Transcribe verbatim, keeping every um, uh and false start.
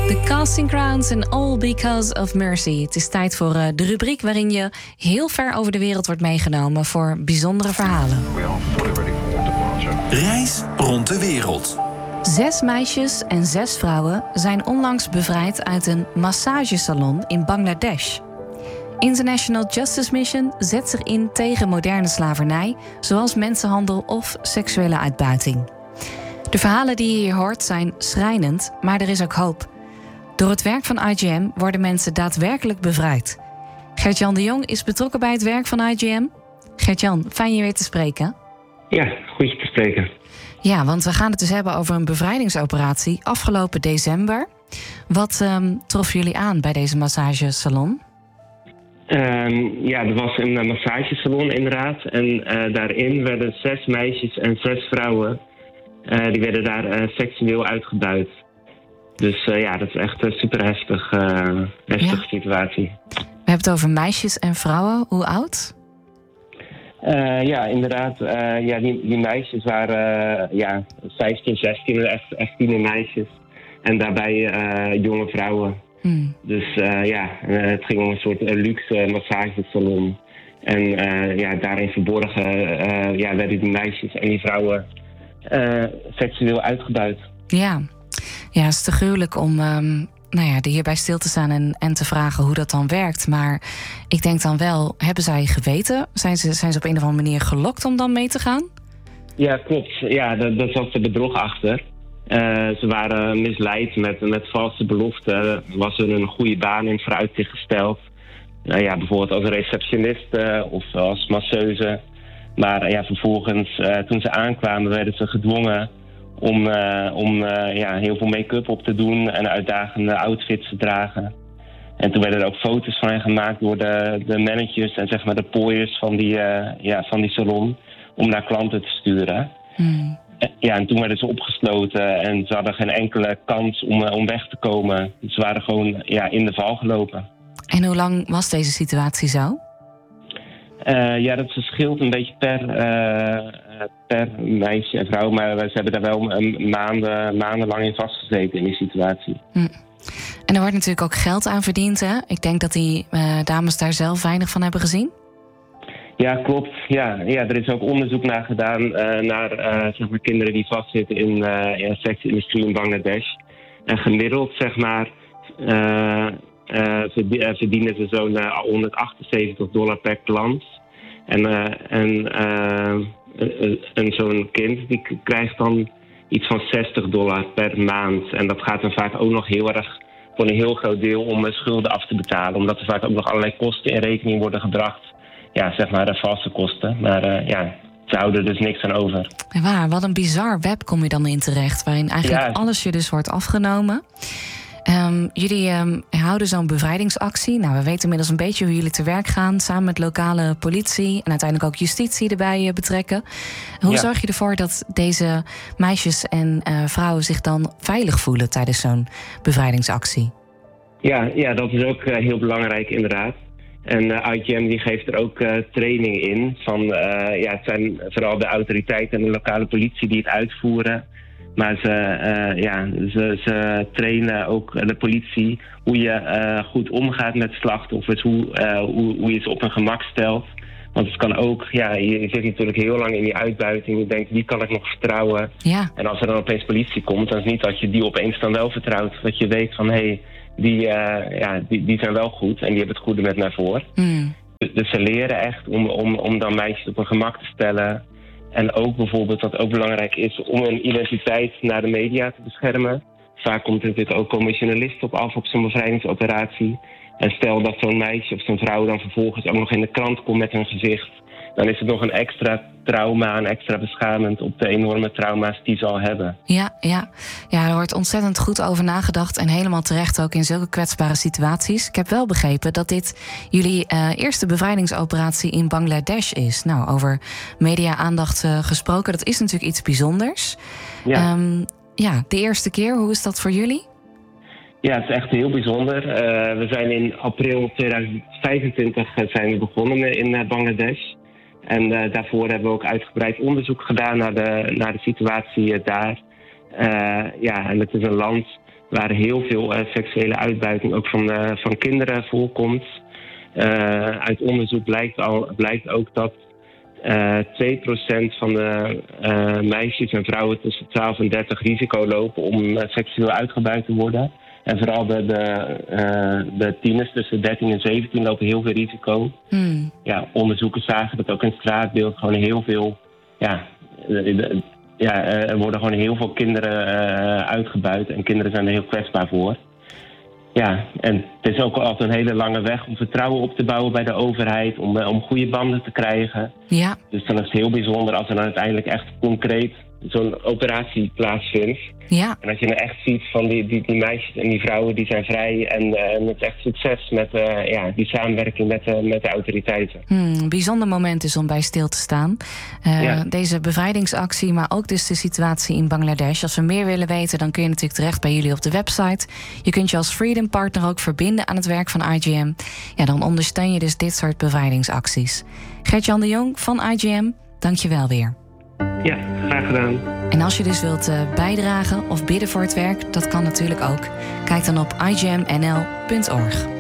The Casting Crowns and All Because of Mercy. Het is tijd voor uh, de rubriek waarin je heel ver over de wereld wordt meegenomen voor bijzondere verhalen. Reis rond de wereld. Zes meisjes en zes vrouwen zijn onlangs bevrijd uit een massagesalon in Bangladesh. International Justice Mission zet zich in tegen moderne slavernij, zoals mensenhandel of seksuele uitbuiting. De verhalen die je hier hoort zijn schrijnend, maar er is ook hoop. Door het werk van I G M worden mensen daadwerkelijk bevrijd. Gert-Jan de Jong is betrokken bij het werk van I G M. Gert-Jan, fijn je weer te spreken. Ja, goed je te spreken. Ja, want we gaan het dus hebben over een bevrijdingsoperatie afgelopen december. Wat um, trof jullie aan bij deze massagesalon? Um, ja, er was een massagesalon inderdaad. En uh, daarin werden zes meisjes en zes vrouwen. Uh, die werden daar uh, seksueel uitgebuit. Dus uh, ja, dat is echt een super heftig, uh, heftige ja. situatie. We hebben het over meisjes en vrouwen. Hoe oud? Uh, ja, inderdaad. Uh, ja, die, die meisjes waren uh, ja, vijftien, zestien, echt, echt tienermeisjes. En daarbij uh, jonge vrouwen. Hmm. Dus uh, ja, uh, het ging om een soort uh, luxe massagesalon. En uh, ja, daarin verborgen uh, ja, werden die meisjes en die vrouwen uh, seksueel uitgebuit. Ja. Ja, het is te gruwelijk om um, nou ja, hierbij stil te staan en, en te vragen hoe dat dan werkt. Maar ik denk dan wel, hebben zij geweten? Zijn ze, zijn ze op een of andere manier gelokt om dan mee te gaan? Ja, klopt. Ja, daar zat de bedrog achter. Uh, ze waren misleid met, met valse beloften. Was er een goede baan in vooruitzicht gesteld. Nou ja, bijvoorbeeld als receptioniste of als masseuse. Maar uh, ja, vervolgens, uh, toen ze aankwamen, werden ze gedwongen om, uh, om uh, ja, heel veel make-up op te doen en uitdagende outfits te dragen. En toen werden er ook foto's van hen gemaakt door de, de managers en zeg maar de pooiers van die, uh, ja, van die salon om naar klanten te sturen. Hmm. Ja, en toen werden ze opgesloten en ze hadden geen enkele kans om, uh, om weg te komen. Ze waren gewoon ja, in de val gelopen. En hoe lang was deze situatie zo? Uh, ja, dat verschilt een beetje per, uh, per meisje en vrouw. Maar ze hebben daar wel een maanden, maandenlang in vastgezeten in die situatie. Hm. En er wordt natuurlijk ook geld aan verdiend, hè? Ik denk dat die uh, dames daar zelf weinig van hebben gezien. Ja, klopt. Ja, ja, er is ook onderzoek naar gedaan uh, naar uh, zeg maar kinderen die vastzitten in uh, ja, seksindustrie in Bangladesh. En gemiddeld, zeg maar, uh, uh, verdienen ze zo'n uh, honderdachtenzeventig dollar per klant. En, uh, en, uh, en zo'n kind die krijgt dan iets van zestig dollar per maand. En dat gaat dan vaak ook nog heel erg voor een heel groot deel om uh, schulden af te betalen. Omdat er vaak ook nog allerlei kosten in rekening worden gebracht. Ja, zeg maar uh, vaste kosten. Maar uh, ja, ze houden er dus niks aan over. En waar, wat een bizar web kom je dan in terecht, waarin eigenlijk ja. alles je dus wordt afgenomen. Um, jullie um, houden zo'n bevrijdingsactie. Nou, we weten inmiddels een beetje hoe jullie te werk gaan, samen met lokale politie en uiteindelijk ook justitie erbij uh, betrekken. Hoe ja. zorg je ervoor dat deze meisjes en uh, vrouwen zich dan veilig voelen tijdens zo'n bevrijdingsactie? Ja, ja, dat is ook uh, heel belangrijk inderdaad. En uh, I G M die geeft er ook uh, training in. Van, uh, ja, het zijn vooral de autoriteiten en de lokale politie die het uitvoeren. Maar ze, uh, ja, ze, ze trainen ook de politie hoe je uh, goed omgaat met slachtoffers. Hoe, uh, hoe, hoe je ze op hun gemak stelt. Want het kan ook, ja, je zit natuurlijk heel lang in die uitbuiting. Je denkt, wie kan ik nog vertrouwen? Ja. En als er dan opeens politie komt, dan is het niet dat je die opeens dan wel vertrouwt. Dat je weet van, hé, hey, die, uh, ja, die, die zijn wel goed en die hebben het goede met mij voor. Mm. Dus ze leren echt om, om, om dan meisjes op hun gemak te stellen. En ook bijvoorbeeld wat ook belangrijk is om hun identiteit naar de media te beschermen. Vaak komt er natuurlijk ook komen journalisten op af op zo'n bevrijdingsoperatie. En stel dat zo'n meisje of zo'n vrouw dan vervolgens ook nog in de krant komt met hun gezicht. Dan is het nog een extra trauma en extra beschamend op de enorme trauma's die ze al hebben. Ja, ja. ja, er wordt ontzettend goed over nagedacht en helemaal terecht ook in zulke kwetsbare situaties. Ik heb wel begrepen dat dit jullie uh, eerste bevrijdingsoperatie in Bangladesh is. Nou, over media-aandacht uh, gesproken, dat is natuurlijk iets bijzonders. Ja. Um, ja, de eerste keer, hoe is dat voor jullie? Ja, het is echt heel bijzonder. Uh, we zijn in april tweeduizend vijfentwintig zijn we begonnen in uh, Bangladesh. En uh, daarvoor hebben we ook uitgebreid onderzoek gedaan naar de, naar de situatie uh, daar. Uh, ja, en het is een land waar heel veel uh, seksuele uitbuiting ook van, uh, van kinderen voorkomt. Uh, uit onderzoek blijkt, al, blijkt ook dat uh, twee procent van de uh, meisjes en vrouwen tussen twaalf en dertig risico lopen om uh, seksueel uitgebuit te worden. En vooral de, de, uh, de tieners tussen dertien en zeventien lopen heel veel risico. Hmm. Ja, onderzoekers zagen dat ook in het straatbeeld gewoon heel veel... Ja, de, de, ja, er worden gewoon heel veel kinderen uh, uitgebuit en kinderen zijn er heel kwetsbaar voor. Ja, en het is ook altijd een hele lange weg om vertrouwen op te bouwen bij de overheid, om, uh, om goede banden te krijgen. Ja. Dus dan is het heel bijzonder als er dan uiteindelijk echt concreet zo'n operatie plaatsvindt. Ja. En als je nou echt ziet van die, die, die meisjes en die vrouwen die zijn vrij en, uh, en het is echt succes met uh, ja, die samenwerking met, uh, met de autoriteiten. Hmm, een bijzonder moment is om bij stil te staan. Uh, ja. Deze bevrijdingsactie, maar ook dus de situatie in Bangladesh. Als we meer willen weten, dan kun je natuurlijk terecht bij jullie op de website. Je kunt je als Freedom Partner ook verbinden aan het werk van I G M. Ja, dan ondersteun je dus dit soort bevrijdingsacties. Gert-Jan de Jong van I G M, dank je wel weer. Ja, graag gedaan. En als je dus wilt uh, bijdragen of bidden voor het werk, dat kan natuurlijk ook. Kijk dan op i g m n l punt org.